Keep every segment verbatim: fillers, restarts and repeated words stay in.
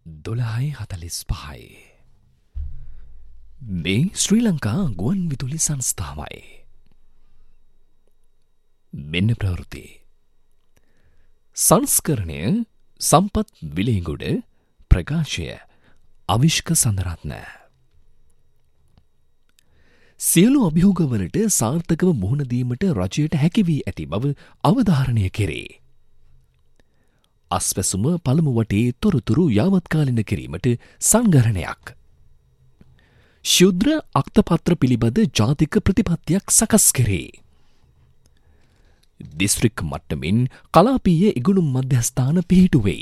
දොළහයි හතළිස් පහයි. මේ ශ්‍රී ලංකා ගුවන් විදුලි සංස්ථාවයි. මෙන්න ප්‍රවෘත්ති. සංස්කරණය සම්පත් විලේගොඩ ප්‍රකාශය අවිෂ්ක සඳරත්න. සියලු අභියෝගවලට සාර්ථකව මුහුණ දීමට රජයට හැකි වී ඇති බව අවධාරණය කෙරේ. අස්වැසුම පළමු වටේ තොරතුරු යාවත්කාලින කිරීමට සංගරණයක්. ශුද්‍ර අක්තපත්‍ර පිළිබඳ ජාතික ප්‍රතිපත්තියක් සකස් කෙරේ. දිස්ත්‍රික් මට්ටමින් කලාපීය ඉගුළුම් මධ්‍යස්ථාන පිහිටුවෙයි.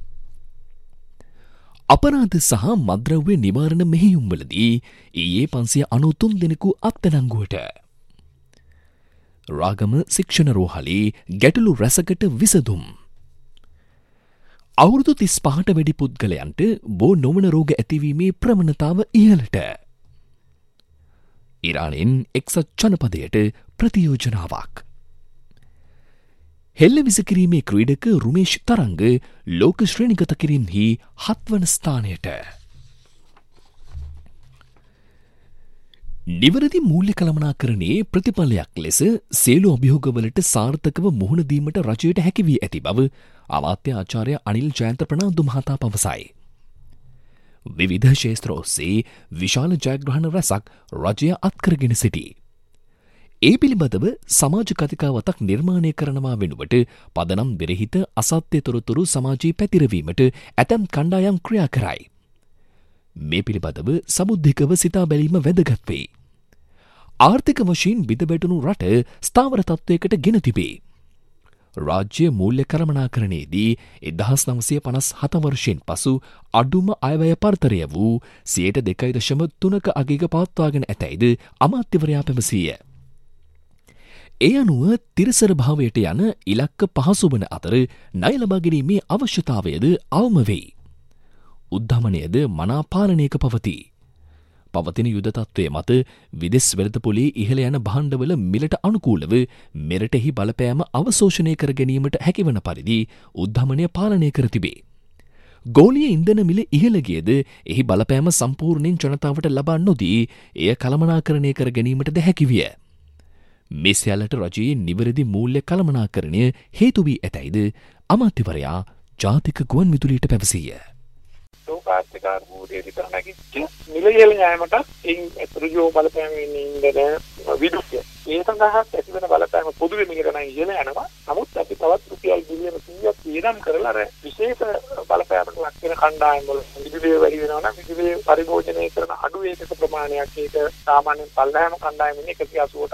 අපරාධ සහ මද්‍රව්‍ය නිවාරණ මෙහෙයුම්වලදී ඊයේ පන්සිය අනූතුන් දෙනෙකු අත්අඩංගුවට. රාගම ශික්ෂණ රෝහලේ ගැටලු රැසකට විසඳුම්. අවුරුදු තිස් පහට වැඩි පුද්ගලයන්ට බෝ නොවන රෝග ඇතිවීමේ ප්‍රවණතාව ඉහළට. ඉරානයෙන් එක්සත් ජනපදයට ප්‍රතියෝජනාවක්. හෙල්ල විසිකිරීමේ ක්‍රීඩක රුමේෂ් තරංග ලෝක ශ්‍රේණිගත කිරීම්හි හත්වන ස්ථානයට. නිවැරදි මූල්‍ය කළමනාකරණයේ ප්‍රතිඵලයක් ලෙස සියලු අභියෝගවලට සාර්ථකව මුහුණ දීමට රජයට හැකි වී ඇති බව අමාත්‍ය ආචාර්ය අනිල් ජයන්ත ප්‍රනාන්දු මහතා පවසයි. විවිධ ක්ෂේත්‍ර ඔස්සේ විශාල ජයග්‍රහණ රැසක් රජය අත්කරගෙන සිටී. ඒ පිළිබඳව සමාජ කතිකාවතක් නිර්මාණය කරනවා වෙනුවට පදනම් බෙරහිත අසත්‍ය තොරතුරු සමාජයේ පැතිරවීමට ඇතැම් කණ්ඩායම් ක්‍රියා කරයි. මේ පිළිබඳව සමුද්දිකව සිතා බැලීම වැදගත් වේ. ආර්ථික වශයෙන් බිඳවැටුණු රට ස්ථාවර තත්ත්වයකට ගෙන තිබේ. රාජ්‍ය මූල්‍ය කළමනාකරණයේදී එක්දහස් නවසිය පනස් හත වර්ෂයෙන් පසු අඩුම අයවැය පරතරය වූ සියයට දෙකයි දශම තුනක අගයක පවත්වාගෙන ඇතැයිද අමාත්‍යවරයා පැවසීය. ඒ අනුව තිරසර භාවයට යන ඉලක්ක පහසු වන අතර ණය ලබා ගැනීමේ අවශ්‍යතාවයද අවම වෙයි. උද්ධමනයද මනා පාලනයක පවතී. පවතින යුද තත්ත්වය මත විදෙස් වෙළඳපොලේ ඉහළ යන භාණ්ඩවල මිලට අනුකූලව මෙරටෙහි බලපෑම අවශෝෂණය කර ගැනීමට හැකිවන පරිදි උද්ධමනය පාලනය කර තිබේ. ගෝලීය ඉන්ධන මිල ඉහළ ගියද එහි බලපෑම සම්පූර්ණයෙන් ජනතාවට ලබා නොදී එය කළමනාකරණය කර ගැනීමටද හැකි විය. මේ සියල්ලට රජයේ නිවැරදි මූල්‍ය කළමනාකරණය හේතු වී ඇතැයිද අමාත්‍යවරයා ජාතික ගුවන් විදුලියට පැවසීය. ලෝකාර්ථික අර්බුදයේ විතර නැගිච්ච මිල ඉහළ යෑමට එයින් ඍජුව බලපෑමෙන් ඉඳන විදුලිය. ඒ සඳහා ඇතිවන බලපෑම පොදුවේ මිලට නම් ඉහළ යනවා. නමුත් අපි තවත් රුපියල් බිලියන කීයක් වියදම් කරලා අර විශේෂ බලපෑමකට ලක් වෙන කණ්ඩායම් වල විදුලිය වැඩි වෙනවා නම් විදුලිය පරිභෝජනය කරන අඩු ඒකක ප්‍රමාණයක් ඒක සාමාන්‍යයෙන් පල්ලෑම කණ්ඩායමින් එකසිය අසූවට